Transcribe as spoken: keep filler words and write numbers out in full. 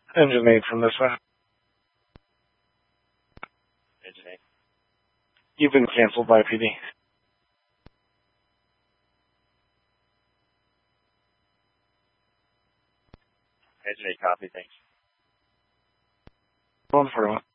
Engine eight from this way. Engine eight. You've been canceled by P D. Engine eight, copy, thanks. One for one.